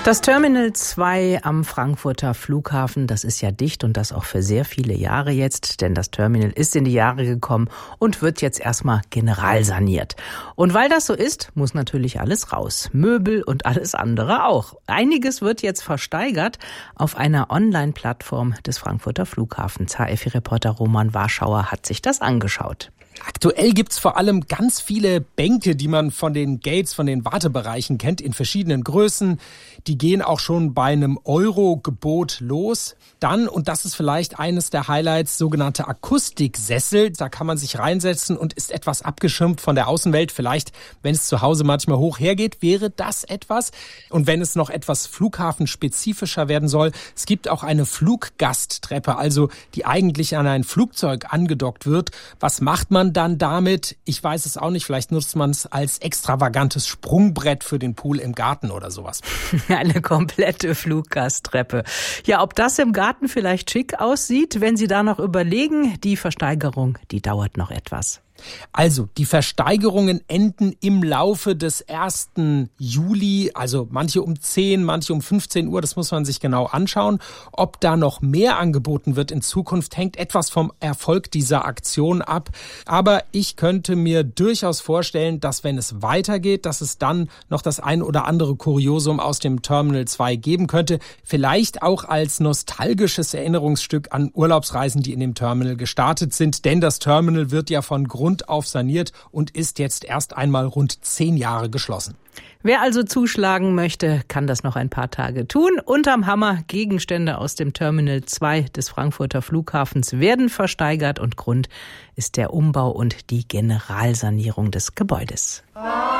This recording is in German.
Das Terminal 2 am Frankfurter Flughafen, das ist ja dicht und das auch für sehr viele Jahre jetzt, denn das Terminal ist in die Jahre gekommen und wird jetzt erstmal generalsaniert. Und weil das so ist, muss natürlich alles raus. Möbel und alles andere auch. Einiges wird jetzt versteigert auf einer Online-Plattform des Frankfurter Flughafens. HFI-Reporter Roman Warschauer hat sich das angeschaut. Aktuell gibt's vor allem ganz viele Bänke, die man von den Gates, von den Wartebereichen kennt, in verschiedenen Größen. Die gehen auch schon bei einem Euro-Gebot los. Dann, und das ist vielleicht eines der Highlights, sogenannte Akustiksessel. Da kann man sich reinsetzen und ist etwas abgeschirmt von der Außenwelt. Vielleicht, wenn es zu Hause manchmal hoch hergeht, wäre das etwas. Und wenn es noch etwas flughafenspezifischer werden soll, es gibt auch eine Fluggasttreppe, also die eigentlich an ein Flugzeug angedockt wird. Was macht man dann damit? Ich weiß es auch nicht. Vielleicht nutzt man es als extravagantes Sprungbrett für den Pool im Garten oder sowas. Eine komplette Fluggasttreppe. Ja, ob das im Garten vielleicht schick aussieht, wenn Sie da noch überlegen, die Versteigerung, die dauert noch etwas. Also, die Versteigerungen enden im Laufe des 1. Juli, also manche um 10, manche um 15 Uhr, das muss man sich genau anschauen. Ob da noch mehr angeboten wird in Zukunft, hängt etwas vom Erfolg dieser Aktion ab. Aber ich könnte mir durchaus vorstellen, dass wenn es weitergeht, dass es dann noch das ein oder andere Kuriosum aus dem Terminal 2 geben könnte. Vielleicht auch als nostalgisches Erinnerungsstück an Urlaubsreisen, die in dem Terminal gestartet sind. Denn das Terminal wird ja von Grund auf saniert und ist jetzt erst einmal rund 10 Jahre geschlossen. Wer also zuschlagen möchte, kann das noch ein paar Tage tun. Unterm Hammer Gegenstände aus dem Terminal 2 des Frankfurter Flughafens werden versteigert und Grund ist der Umbau und die Generalsanierung des Gebäudes.